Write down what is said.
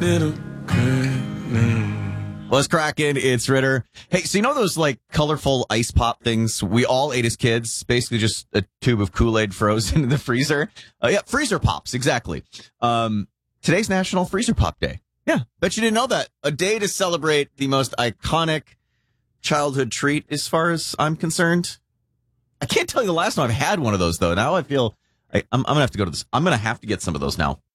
Little What's cracking? It's Ritter. Hey, so you know those like colorful ice pop things we all ate as kids? Basically just a tube of Kool-Aid frozen in the freezer. Yeah, freezer pops, exactly. Today's National Freezer Pop Day. Yeah, bet you didn't know that. A day to celebrate the most iconic childhood treat as far as I'm concerned. I can't tell you the last time I've had one of those, though. Now I feel I'm going to have to go to this. I'm going to have to get some of those now.